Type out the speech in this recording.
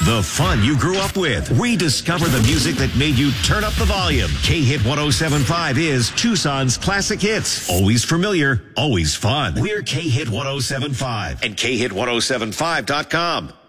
The fun you grew up with. Rediscover the music that made you turn up the volume. K-Hit 107.5 is Tucson's classic hits. Always familiar, always fun. We're K-Hit 107.5 and KHit1075.com.